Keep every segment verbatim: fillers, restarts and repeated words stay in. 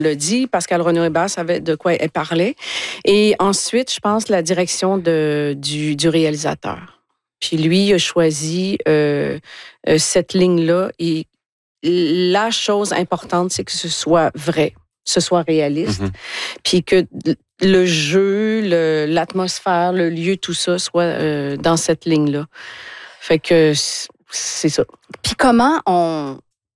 l'a dit, Pascal Renaud-Hébert savait de quoi elle parlait. Et ensuite, je pense, la direction de, du, du réalisateur. Puis lui, il a choisi euh, euh, cette ligne-là. Et la chose importante, c'est que ce soit vrai, ce soit réaliste. Mm-hmm. Puis que le jeu, le, l'atmosphère, le lieu, tout ça soit euh, dans cette ligne-là. Fait que c'est ça. Puis comment on...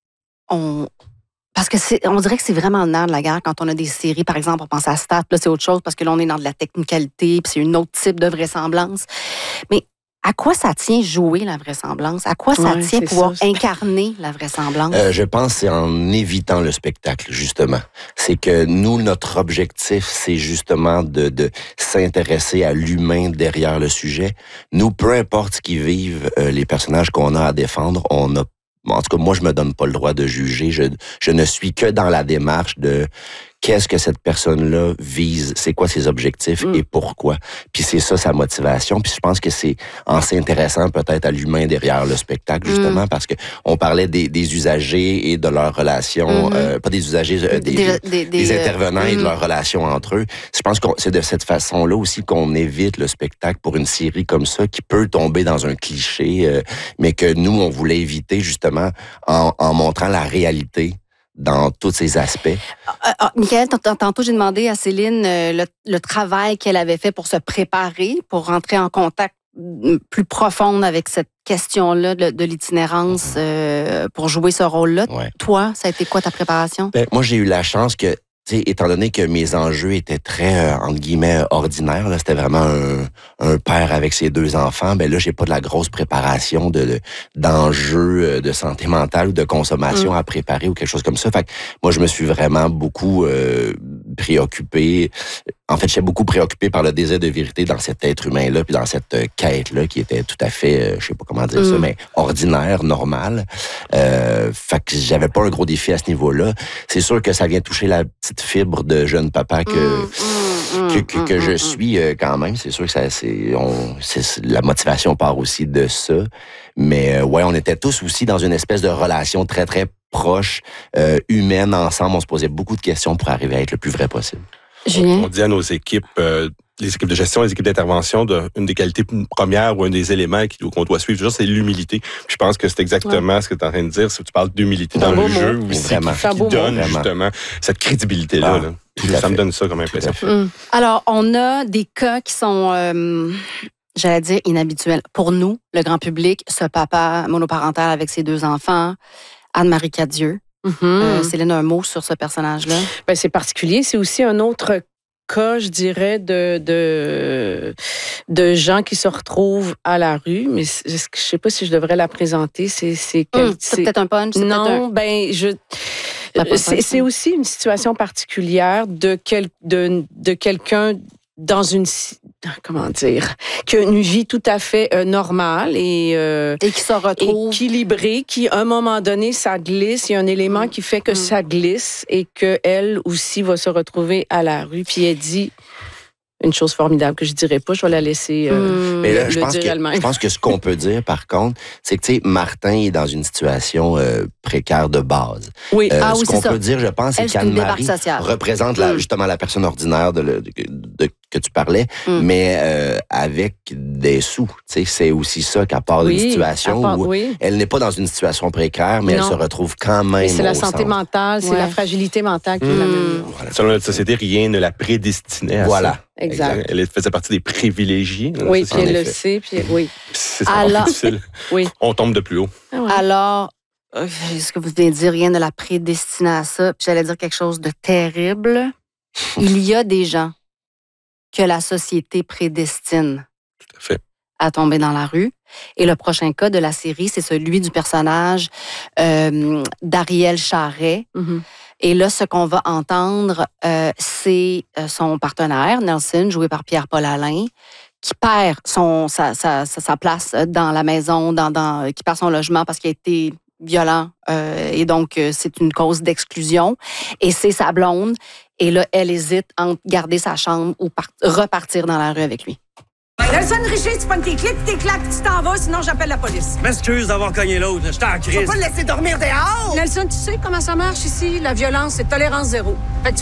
on... Parce que c'est, on dirait que c'est vraiment le nerf de la guerre quand on a des séries, par exemple, on pense à Stat, là c'est autre chose parce que là on est dans de la technicalité, puis c'est un autre type de vraisemblance. Mais à quoi ça tient jouer la vraisemblance? À quoi ça ouais, tient pouvoir ça, incarner la vraisemblance? Euh, je pense que c'est en évitant le spectacle, justement. C'est que nous, notre objectif, c'est justement de, de s'intéresser à l'humain derrière le sujet. Nous, peu importe ce qu'ils vivent, euh, les personnages qu'on a à défendre, on a en tout cas, moi, je me donne pas le droit de juger. Je, je ne suis que dans la démarche de qu'est-ce que cette personne-là vise, c'est quoi ses objectifs mm. et pourquoi. Puis c'est ça, sa motivation. Puis je pense que c'est en s'intéressant peut-être à l'humain derrière le spectacle, justement, mm. parce que on parlait des, des usagers et de leurs relations, mm-hmm. euh, pas des usagers, euh, des, des, des, des intervenants euh, et de leurs relations entre eux. Je pense que c'est de cette façon-là aussi qu'on évite le spectacle pour une série comme ça qui peut tomber dans un cliché, euh, mais que nous, on voulait éviter justement en, en montrant la réalité dans tous ses aspects. Euh, euh, Michael, tantôt, j'ai demandé à Céline euh, le, le travail qu'elle avait fait pour se préparer, pour rentrer en contact plus profond avec cette question-là de, de l'itinérance euh, pour jouer ce rôle-là. Ouais. Toi, ça a été quoi ta préparation? Ben, moi, j'ai eu la chance que, tu sais, étant donné que mes enjeux étaient très, euh, entre guillemets, ordinaires, là, c'était vraiment un, un père avec ses deux enfants, ben là, j'ai pas de la grosse préparation de, de d'enjeux de santé mentale ou de consommation mmh. à préparer ou quelque chose comme ça. Fait que moi, je me suis vraiment beaucoup euh, préoccupé. En fait, j'étais beaucoup préoccupé par le désir de vérité dans cet être humain-là, puis dans cette quête-là qui était tout à fait, euh, je sais pas comment dire mmh. ça, mais ordinaire, normale. Euh, fait que j'avais pas un gros défi à ce niveau-là. C'est sûr que ça vient toucher la petite fibre de jeune papa que mmh, mmh, que, que, que mmh, je mmh. suis euh, quand même. C'est sûr que ça, c'est, on, c'est la motivation part aussi de ça. Mais euh, ouais, on était tous aussi dans une espèce de relation très très proche, euh, humaine ensemble. On se posait beaucoup de questions pour arriver à être le plus vrai possible. Julien? On dit à nos équipes, euh, les équipes de gestion, les équipes d'intervention, de, une des qualités premières ou un des éléments qu'on doit suivre, toujours, c'est l'humilité. Puis je pense que c'est exactement ouais. ce que tu es en train de dire. Si tu parles d'humilité dans le jeu, ou qui, qui donne vraiment. justement cette crédibilité-là. Ah, là. Ça me donne ça comme impression. Mmh. Alors, on a des cas qui sont... Euh... j'allais dire inhabituel. Pour nous, le grand public, ce papa monoparental avec ses deux enfants, Anne-Marie Cadieux. Mm-hmm. Euh, Céline, un mot sur ce personnage-là? Ben, c'est particulier. C'est aussi un autre cas, je dirais, de, de, de gens qui se retrouvent à la rue. Mais je ne sais pas si je devrais la présenter. C'est, c'est, quel, mmh, c'est, c'est peut-être un punch. C'est non, peut-être un... ben je... C'est, c'est aussi une situation particulière de, quel, de, de quelqu'un dans une, comment dire, qui a une vie tout à fait euh, normale et, euh, et qui se retrouve équilibrée, qui à un moment donné ça glisse, il y a un élément mmh. qui fait que mmh. ça glisse et que elle aussi va se retrouver à la rue. Puis elle dit une chose formidable que je dirais pas, je vais la laisser euh, mmh. Mais là, le je pense dire que, elle-même. Je pense que ce qu'on peut dire, par contre, c'est que, tu sais, Martin est dans une situation euh, précaire de base. Oui, euh, ah, ce oui, qu'on c'est peut ça. dire, je pense, c'est qu'Anne-Marie représente la, mmh. justement la personne ordinaire de, de, de, que tu parlais, mmh. mais euh, avec des sous. Tu sais, c'est aussi ça qu'à part oui, d'une situation part, où oui. elle n'est pas dans une situation précaire, mais non. elle se retrouve quand même mais c'est la au santé centre. mentale, c'est ouais. la fragilité mentale qui mmh. l'amène. Voilà. Selon notre société, rien ne la prédestinait à voilà. ça. Exact. Elle faisait partie des privilégiés. Oui, puis elle le sait, puis oui. C'est Alors... difficile. oui. On tombe de plus haut. Ah ouais. Alors, euh, est-ce que vous venez de dire rien ne la prédestinait à ça? Puis j'allais dire quelque chose de terrible. Il y a des gens que la société prédestine Tout à fait. à tomber dans la rue. Et le prochain cas de la série, c'est celui du personnage euh, d'Ariel Charret. Mm-hmm. Et là, ce qu'on va entendre, euh, c'est son partenaire, Nelson, joué par Pierre-Paul Alain, qui perd son, sa, sa, sa place dans la maison, dans, dans, qui perd son logement parce qu'il a été violent. Euh, et donc, c'est une cause d'exclusion. Et c'est sa blonde. Et là, elle hésite entre garder sa chambre ou part- repartir dans la rue avec lui. Nelson Richer, tu prends tes clips, tes claques, tu t'en vas, sinon j'appelle la police. M'excuse d'avoir cogné l'autre, j'étais en crise. Tu peux pas le laisser dormir dehors! Nelson, tu sais comment ça marche ici? La violence, c'est tolérance zéro. Fait que tu